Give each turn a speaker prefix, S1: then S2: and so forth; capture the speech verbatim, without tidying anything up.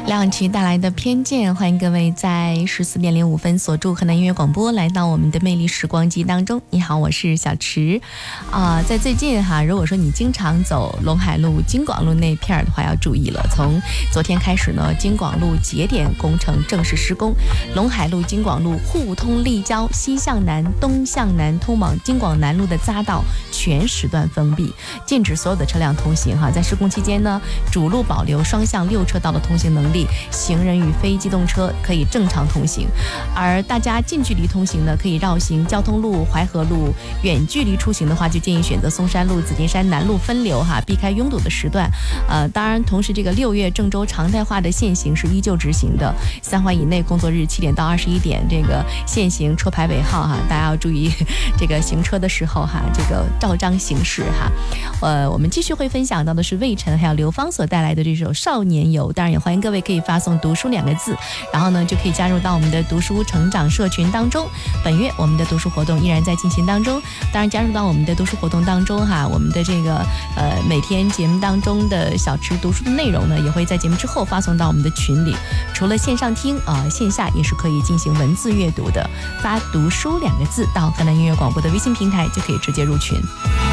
S1: 亮曲带来的偏见，欢迎各位在十四点零五分锁住河南音乐广播，来到我们的魅力时光机当中。你好，我是小池啊、呃。在最近哈，如果说你经常走陇海路、京广路那片的话，要注意了。从昨天开始呢，京广路节点工程正式施工，陇海路、京广路互通立交，西向南、东向南通往京广南路的匝道全时段封闭，禁止所有的车辆通行哈。在施工期间呢，主路保留双向六车道的通行能力。行人与非机动车可以正常通行，而大家近距离通行呢，可以绕行交通路、淮河路；远距离出行的话，就建议选择松山路、紫金山南路分流哈，避开拥堵的时段。呃，当然，同时这个六月郑州常态化的限行是依旧执行的，三环以内工作日七点到二十一点，这个限行车牌尾号哈，大家要注意这个行车的时候哈，这个照章行驶哈。呃，我们继续会分享到的是魏晨还有刘芳所带来的这首《少年游》，当然也欢迎各位可以发送读书两个字，然后呢就可以加入到我们的读书成长社群当中。本月我们的读书活动依然在进行当中，当然加入到我们的读书活动当中哈，我们的这个呃每天节目当中的小池读书的内容呢，也会在节目之后发送到我们的群里。除了线上听啊、呃，线下也是可以进行文字阅读的。发读书两个字到河南音乐广播的微信平台就可以直接入群。